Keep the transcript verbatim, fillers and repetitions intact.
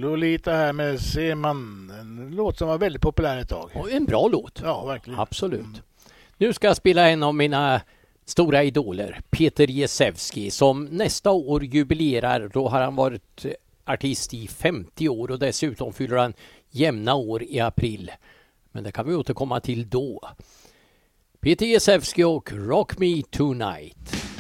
Lolita här med Seman. En låt som var väldigt populär ett tag. Och en bra låt. Ja, verkligen. Absolut. Mm. Nu ska jag spela en av mina stora idoler, Peter Jezewski, som nästa år jubilerar. Då har han varit artist i femtio år och dessutom fyller han jämna år i april. Men det kan vi återkomma till då. Peter Jezewski och Rock Me Tonight.